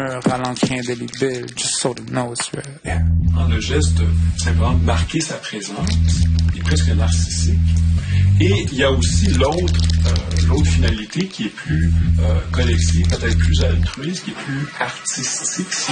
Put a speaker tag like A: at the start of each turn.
A: mur à l'encre indélébile, just so to know it's real. Yeah.
B: Le geste de simplement marquer sa présence est presque narcissique. Et il y a aussi l'autre finalité qui est plus collective, peut-être plus altruiste, qui est plus artistique, si